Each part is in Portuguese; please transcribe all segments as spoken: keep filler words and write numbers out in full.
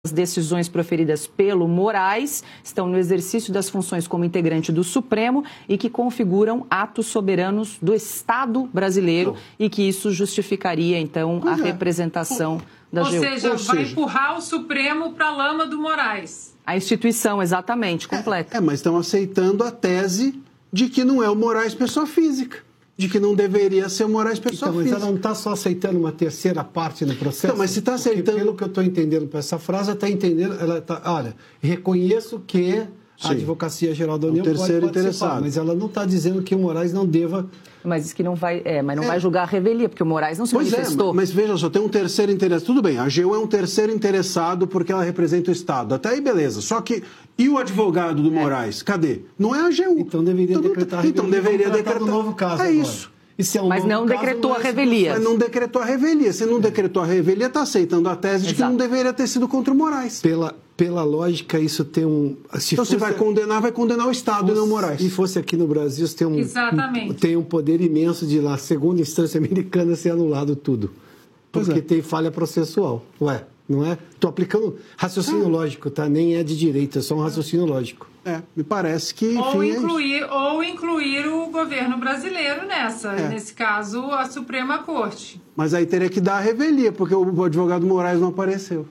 As decisões proferidas pelo Moraes estão no exercício das funções como integrante do Supremo e que configuram atos soberanos do Estado brasileiro. Não. E que isso justificaria, então, pois a é. representação Ou da Ou G U. seja, Ou vai seja... empurrar o Supremo para a lama do Moraes. A instituição, exatamente, completa. É, é, mas estão aceitando a tese de que não é o Moraes pessoa física. De que não deveria ser o Moraes pessoa então, física. Mas ela não está só aceitando uma terceira parte no processo? Não, mas se está aceitando... Pelo que eu estou entendendo por essa frase, ela está entendendo... Ela tá, olha, reconheço que a Sim. Advocacia Geral da União o terceiro pode participar, mas ela não está dizendo que o Moraes não deva... Mas diz que não vai, é, mas não é. vai julgar a revelia, porque o Moraes não se pois manifestou. É, mas veja só, tem um terceiro interessado. Tudo bem, a G U é um terceiro interessado porque ela representa o Estado. Até aí, beleza. Só que, e o advogado do é. Moraes? Cadê? Não é a G U. Então deveria então, decretar a revelia. Então deveria decretar um novo caso É agora. isso. É um mas não caso, decretou não é a revelia. Mas não decretou a revelia. Se não é. decretou a revelia, está aceitando a tese de Exato. que não deveria ter sido contra o Moraes. Pela, pela lógica, isso tem um... Se então, se vai condenar, vai condenar o Estado fosse, e não o Moraes. Se fosse aqui no Brasil, isso tem um, Exatamente. tem um poder imenso de lá, segunda instância americana, ser anulado tudo. Porque é. tem falha processual. Ué, não é? Estou aplicando raciocínio ah. lógico, tá? Nem é de direito, é só um raciocínio lógico. É, me parece que, enfim, ou incluir, é ou incluir o governo brasileiro nessa, é. nesse caso, a Suprema Corte. Mas aí teria que dar a revelia, porque o advogado Moraes não apareceu.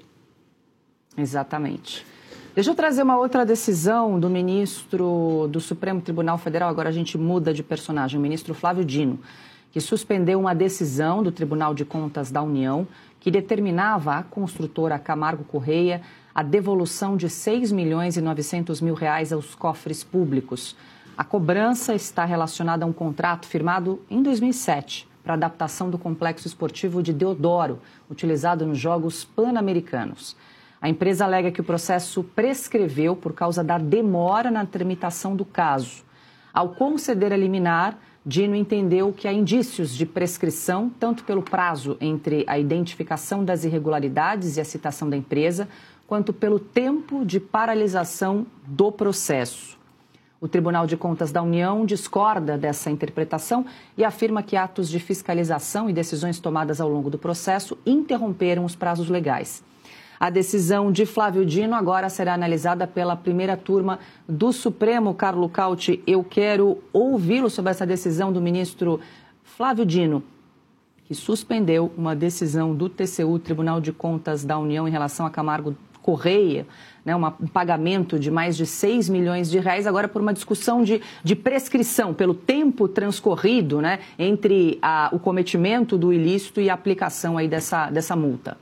Exatamente. Deixa eu trazer uma outra decisão do ministro do Supremo Tribunal Federal, agora a gente muda de personagem, o ministro Flávio Dino, que suspendeu uma decisão do Tribunal de Contas da União que determinava à construtora Camargo Correia a devolução de seis milhões e novecentos mil reais aos cofres públicos. A cobrança está relacionada a um contrato firmado em dois mil e sete para adaptação do complexo esportivo de Deodoro, utilizado nos Jogos Pan-Americanos. A empresa alega que o processo prescreveu por causa da demora na tramitação do caso. Ao conceder a liminar, Dino entendeu que há indícios de prescrição, tanto pelo prazo entre a identificação das irregularidades e a citação da empresa, quanto pelo tempo de paralisação do processo. O Tribunal de Contas da União discorda dessa interpretação e afirma que atos de fiscalização e decisões tomadas ao longo do processo interromperam os prazos legais. A decisão de Flávio Dino agora será analisada pela primeira turma do Supremo. Carlos Cauti, eu quero ouvi-lo sobre essa decisão do ministro Flávio Dino, que suspendeu uma decisão do T C U, Tribunal de Contas da União, em relação a Camargo Correia, né, uma, um pagamento de mais de seis milhões de reais, agora por uma discussão de, de prescrição, pelo tempo transcorrido, né, entre a, o cometimento do ilícito e a aplicação aí dessa, dessa multa.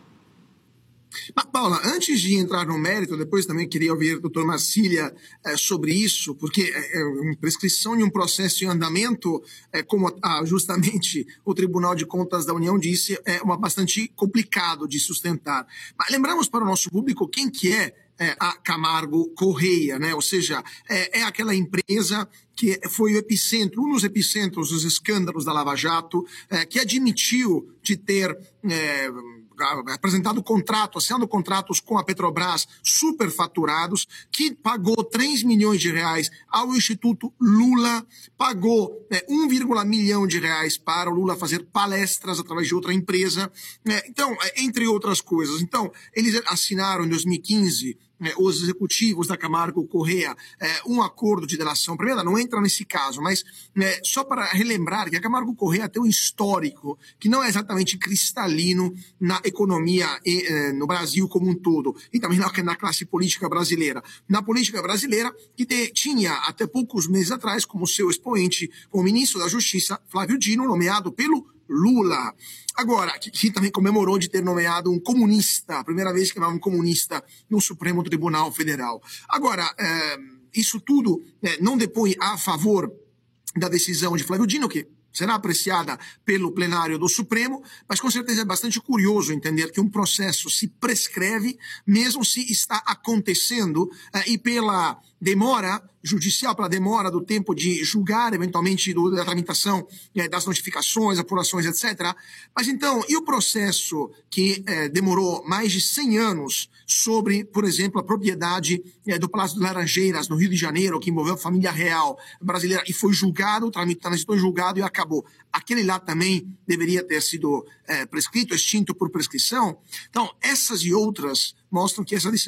Mas, Paula, antes de entrar no mérito, depois também queria ouvir o doutor Marcília é, sobre isso, porque é, é, prescrição de um processo em andamento, é, como ah, justamente o Tribunal de Contas da União disse, é uma, bastante complicado de sustentar. Mas lembramos para o nosso público quem que é, é a Camargo Correia, né? Ou seja, é, é aquela empresa que foi o epicentro, um dos epicentros dos escândalos da Lava Jato, é, que admitiu de ter... É, apresentado contrato, assinando contratos com a Petrobras superfaturados, que pagou três milhões de reais ao Instituto Lula, pagou né, um vírgula um milhão de reais para o Lula fazer palestras através de outra empresa. Né? Então, entre outras coisas. Então, eles assinaram em dois mil e quinze, né, os executivos da Camargo Correia, é, um acordo de delação premiada. Não entra nesse caso, mas né, só para relembrar que a Camargo Correia tem um histórico que não é exatamente cristalino na economia e, eh, no Brasil como um todo, e também na, na classe política brasileira. Na política brasileira, que te, tinha até poucos meses atrás como seu expoente o ministro da Justiça, Flávio Dino, nomeado pelo Lula. Agora, que, que também comemorou de ter nomeado um comunista, a primeira vez que um comunista no Supremo Tribunal Federal. Agora, eh, isso tudo eh, não depõe a favor da decisão de Flávio Dino, que será apreciada pelo plenário do Supremo, mas com certeza é bastante curioso entender que um processo se prescreve, mesmo se está acontecendo, eh, e pela demora judicial, pela demora do tempo de julgar, eventualmente, do, da tramitação eh, das notificações, apurações, etcétera. Mas então, e o processo que eh, demorou mais de cem anos sobre, por exemplo, a propriedade eh, do Palácio de Laranjeiras, no Rio de Janeiro, que envolveu a família real brasileira e foi julgado, transitou em julgado e acabou. Aquele lá também deveria ter sido eh, prescrito, extinto por prescrição. Então, essas e outras mostram que essa decisão